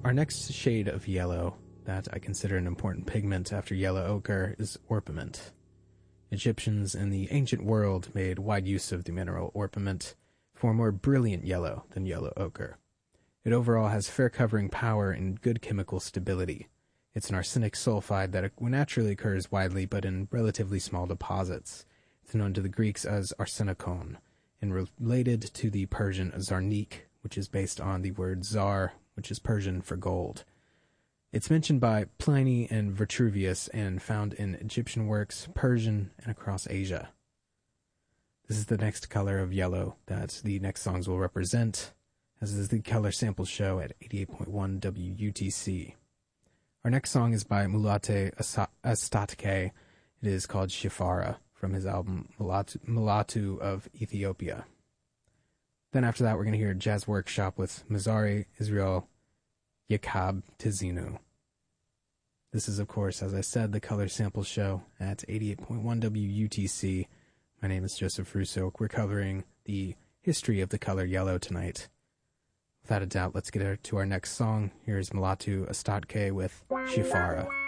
Our next shade of yellow that I consider an important pigment after yellow ochre is orpiment. Egyptians in the ancient world made wide use of the mineral orpiment for a more brilliant yellow than yellow ochre. It overall has fair covering power and good chemical stability. It's an arsenic sulfide that naturally occurs widely but in relatively small deposits. It's known to the Greeks as arsenikon and related to the Persian zarnik, which is based on the word zar, which is Persian for gold. It's mentioned by Pliny and Vitruvius and found in Egyptian works, Persian, and across Asia. This is the next color of yellow that the next songs will represent, as is the Color Sample Show at 88.1 WUTC. Our next song is by Mulate Astatke. It is called Shifara, from his album Mulatu of Ethiopia. Then after that, we're going to hear Jazz Workshop with Mazari Israel Yakab Tizinu. This is, of course, as I said, the Color Sample Show at 88.1 WUTC. My name is Joseph Russo. We're covering the history of the color yellow tonight. Without a doubt, let's get to our next song. Here's Mulatu Astatke with Shifara.